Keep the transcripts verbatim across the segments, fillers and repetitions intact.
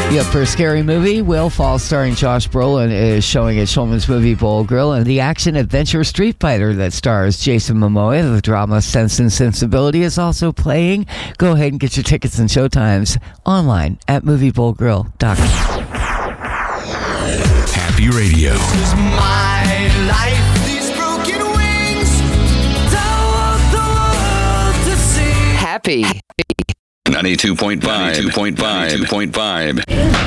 Yep, for a scary movie, Will Fall, starring Josh Brolin, is showing at Shulman's Movie Bowl Grill, and the action-adventure Street Fighter that stars Jason Momoa, the drama Sense and Sensibility, is also playing. Go ahead and get your tickets and showtimes online at movie bowl grill dot com. Happy Radio. This is my life. These broken wings. Don't want the world to see. Happy. ninety-two point five. ninety-two point five. ninety-two point five.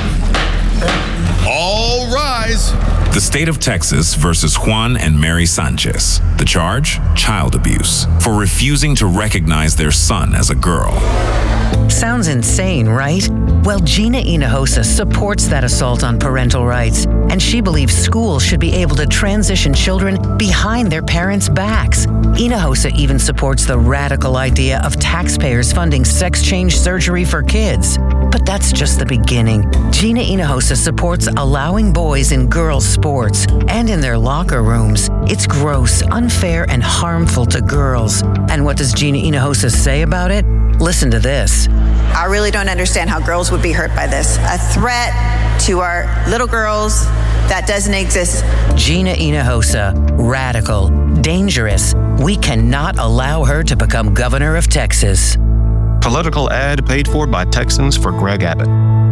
All rise. The state of Texas versus Juan and Mary Sanchez. The charge? Child abuse. For refusing to recognize their son as a girl. Sounds insane, right? Well, Gina Hinojosa supports that assault on parental rights, and she believes schools should be able to transition children behind their parents' backs. Hinojosa even supports the radical idea of taxpayers funding sex change surgery for kids. But that's just the beginning. Gina Hinojosa supports allowing boys in girls' sports and in their locker rooms. It's gross, unfair, and harmful to girls. And what does Gina Hinojosa say about it? Listen to this. I really don't understand how girls would be hurt by this. A threat to our little girls that doesn't exist. Gina Hinojosa, radical, dangerous. We cannot allow her to become governor of Texas. Political ad paid for by Texans for Greg Abbott.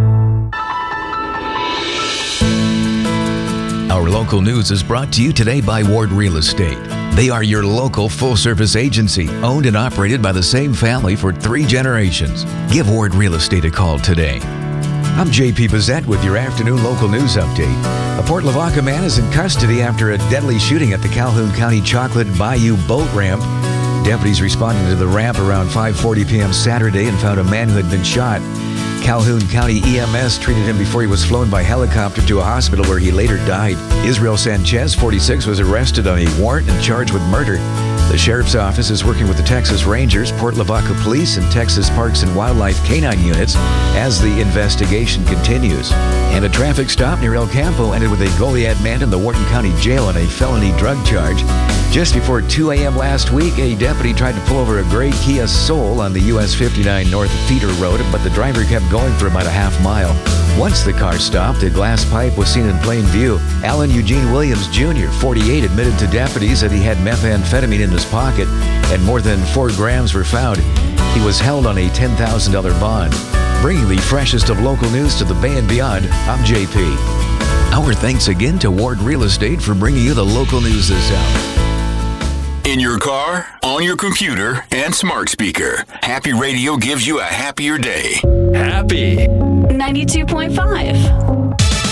Our local news is brought to you today by Ward Real Estate. They are your local full-service agency, owned and operated by the same family for three generations. Give Ward Real Estate a call today. I'm J P Bazette with your afternoon local news update. A Port Lavaca man is in custody after a deadly shooting at the Calhoun County Chocolate Bayou boat ramp. Deputies responded to the ramp around five forty p.m. Saturday and found a man who had been shot. Calhoun County E M S treated him before he was flown by helicopter to a hospital where he later died. Israel Sanchez, forty-six, was arrested on a warrant and charged with murder. The Sheriff's Office is working with the Texas Rangers, Port Lavaca Police, and Texas Parks and Wildlife canine units as the investigation continues. And a traffic stop near El Campo ended with a Goliad man in the Wharton County Jail on a felony drug charge. Just before two a.m. last week, a deputy tried to pull over a gray Kia Soul on the U S fifty-nine North Feeder Road, but the driver kept going for about a half mile. Once the car stopped, a glass pipe was seen in plain view. Alan Eugene Williams, Junior, forty-eight, admitted to deputies that he had methamphetamine in his pocket and more than four grams were found. He was held on a ten thousand dollars bond. Bringing the freshest of local news to the Bay and beyond, I'm J P. Our thanks again to Ward Real Estate for bringing you the local news this hour. In your car, on your computer, and smart speaker, Happy Radio gives you a happier day. Happy. ninety-two point five.